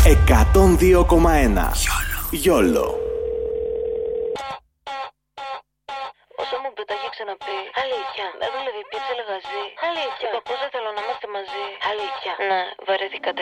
102,1 Γιόλο. Όσο μου πει, τα έχει ξαναπεί. Αλήθεια. Έδουλευε η πίτσα λεγαζί. Αλήθεια. Παππούς δεν θέλω να είμαστε μαζί. Αλήθεια. Ναι, βαρέθηκα τα